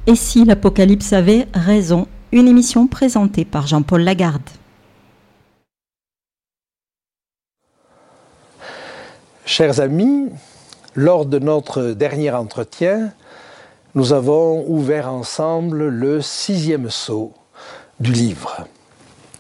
Et si l'Apocalypse avait raison, une émission présentée par Jean-Paul Lagarde. Chers amis, lors de notre dernier entretien, nous avons ouvert ensemble le 6e sceau du livre.